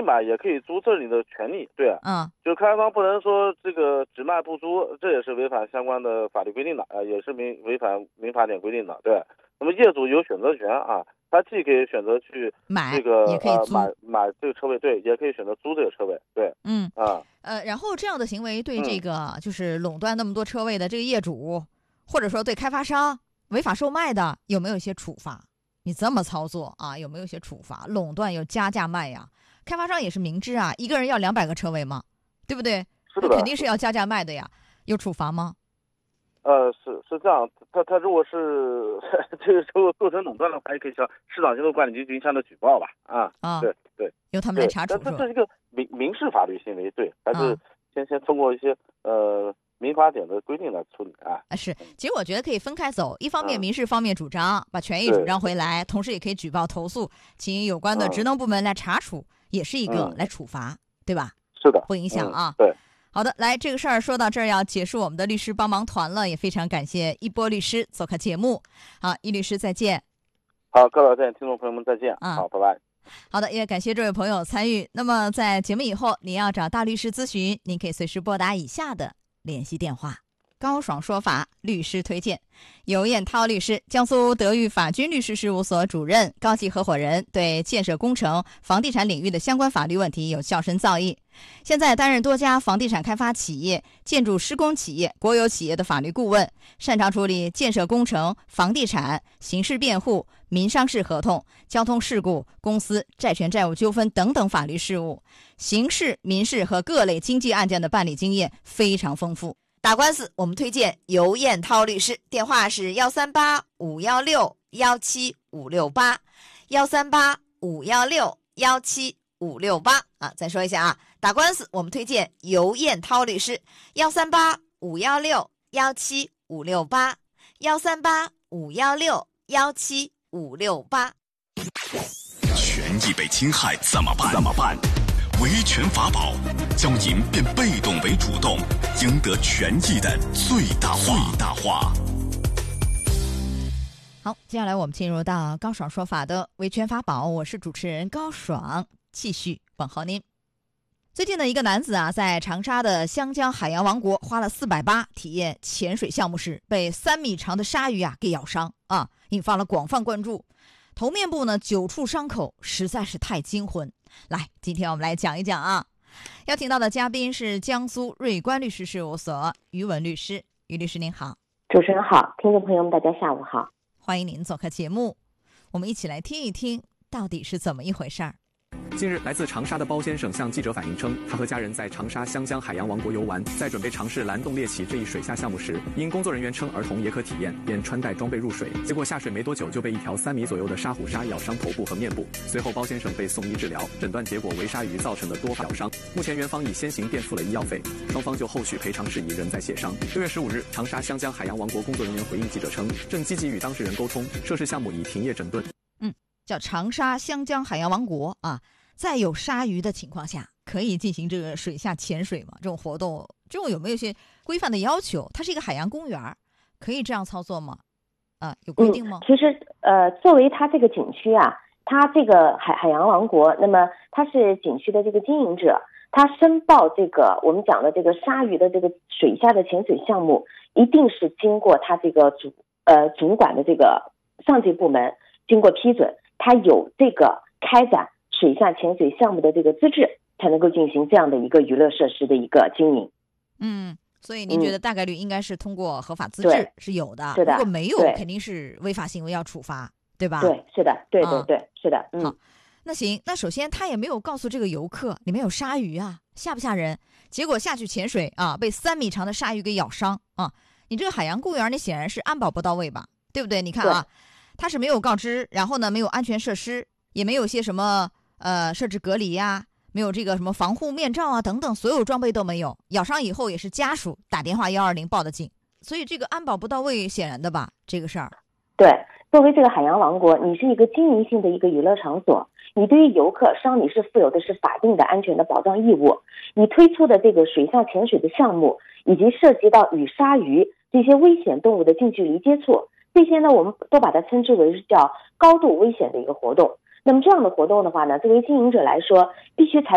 买也可以租，这是你的权利。对，就开发商不能说这个只卖不租，这也是违反相关的法律规定的也是违反民法典规定的。对，那么业主有选择权他既可以选择去买这个也可以租买这个车位，对，也可以选择租这个车位。对， 然后这样的行为对这个就是垄断那么多车位的这个业主，或者说对开发商违法售卖的有没有一些处罚？你这么操作有没有一些处罚？垄断有加价卖呀，开发商也是明知一个人要200个车位嘛，对不对？ 是的， 肯定是要加价卖的呀，有处罚吗？ 是这样，他如果是这个时候构成垄断的话，也可以向市场监督管理局进行向他举报吧。对， 由他们来查处。 这是一个民事法律行为，对，还是先通过一些民法典的规定来处理是，其实我觉得可以分开走，一方面民事方面主张把权益主张回来，同时也可以举报投诉，请有关的职能部门来查处，也是一个来处罚，对吧？ 是的， 不影响对。 好的，来，这个事儿说到这儿要结束我们的律师帮忙团了，也非常感谢一波律师做客节目。好，一律师再见。 好，各位听众朋友们再见。好，拜拜。 好的，也感谢这位朋友参与。那么在节目以后，您要找大律师咨询，您可以随时拨打以下的联系电话。高爽说法律师推荐，尤彦涛律师，江苏德裕法军律师事务所主任、高级合伙人，对建设工程、房地产领域的相关法律问题有较深造诣。现在担任多家房地产开发企业、建筑施工企业、国有企业的法律顾问，擅长处理建设工程、房地产、刑事辩护、民商事合同、交通事故、公司债权债务纠纷等等法律事务，刑事、民事和各类经济案件的办理经验非常丰富。打官司我们推荐尤彦涛律师，电话是138-516-17568，138-516-17568再说一下打官司我们推荐尤彦涛律师，138-516-17568，138-516-17568。 权益被侵害怎么办？维权法宝将您变被动为主动，赢得权益的最大化。 好，接下来我们进入到高爽说法的维权法宝，我是主持人高爽，继续问候您。最近的一个男子在长沙的湘江海洋王国花了480体验潜水项目时，被3米长的鲨鱼给咬伤引发了广泛关注。头面部呢9处伤口，实在是太惊魂。来，今天我们来讲一讲邀请到的嘉宾是江苏瑞观律师事务所于文律师。于律师您好。 主持人好，听众朋友们大家下午好， 欢迎您做客节目，我们一起来听一听到底是怎么一回事儿。 近日，来自长沙的包先生向记者反映称，他和家人在长沙湘江海洋王国游玩，在准备尝试蓝洞猎奇这一水下项目时，因工作人员称儿童也可体验，便穿戴装备入水，结果下水没多久就被一条3米左右的沙虎鲨咬伤头部和面部，随后包先生被送医治疗，诊断结果为鲨鱼造成的多发咬伤，目前园方已先行垫付了医药费，双方就后续赔偿事宜仍在协商。6月15日，长沙湘江海洋王国工作人员回应记者称，正积极与当事人沟通，涉事项目已停业整顿。 叫长沙湘江海洋王国在有鲨鱼的情况下，可以进行这个水下潜水吗？这种活动，这种有没有一些规范的要求？它是一个海洋公园，可以这样操作吗？有规定吗？ 其实作为它这个景区它这个海洋王国，那么它是景区的这个经营者，它申报这个我们讲的这个鲨鱼的这个水下的潜水项目，一定是经过它这个主管的这个上级部门经过批准，它有这个开展水下潜水项目的这个资质，才能够进行这样的一个娱乐设施的一个经营。 所以您觉得大概率应该是通过合法资质是有的， 是的， 如果没有肯定是违法行为要处罚，对吧？ 对，是的，对，是的。 好，那行，那首先他也没有告诉这个游客里面有鲨鱼吓不吓人？结果下去潜水被3米长的鲨鱼给咬伤你这个海洋公园，你显然是安保不到位吧，对不对？你看他是没有告知，然后呢没有安全设施，也没有些什么设置隔离没有这个什么防护面罩等等，所有装备都没有。咬伤以后也是家属打电话120报的警，所以这个安保不到位，显然的吧，这个事儿。 对，作为这个海洋王国，你是一个经营性的一个娱乐场所，你对于游客商你是负有的是法定的安全的保障义务。你推出的这个水下潜水的项目，以及涉及到与鲨鱼这些危险动物的近距离接触，这些呢我们都把它称之为是叫高度危险的一个活动。那么这样的活动的话呢，作为经营者来说，必须采